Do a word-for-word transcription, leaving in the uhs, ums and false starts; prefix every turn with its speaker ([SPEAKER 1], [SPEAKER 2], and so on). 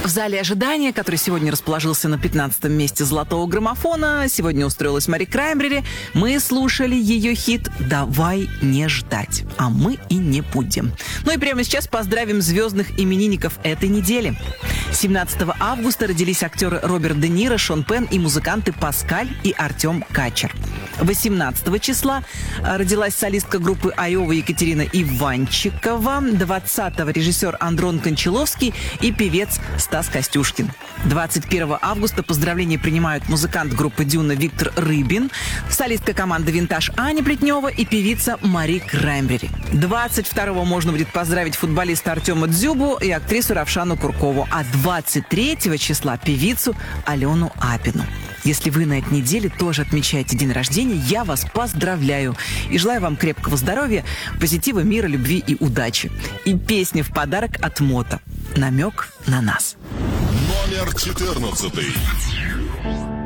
[SPEAKER 1] зале ожидания, который сегодня расположился на пятнадцатом месте золотого граммофона, сегодня устроилась Мари Краймбрери, мы слушали ее хит «Давай не ждать». А мы и не будем. Ну и прямо сейчас поздравим звездных именинников этой недели. семнадцатого августа родились актеры Роберт Де Ниро, Шон Пенн и музыканты Паскаль и Артем Качер. восемнадцатого числа родилась солистка группы Айова Екатерина Иванчикова. двадцатого режиссер Андрон Кончаловский и певец Стас Костюшкин. двадцать первого августа поздравления принимают музыкант группы Дюна Виктор Рыбин, солистка команды Винтаж Аня Плетнева и певица Мари Краймбрери. двадцать второго можно будет поздравить футболиста Артема Дзюбу и актрису Равшану Куркову, а двадцать третьего числа певицу Алену Апину. Если вы на этой неделе тоже отмечаете день рождения, я вас поздравляю и желаю вам крепкого здоровья, позитива, мира, любви и удачи. И песня в подарок от Мото «Намек на нас».
[SPEAKER 2] Номер четырнадцатый.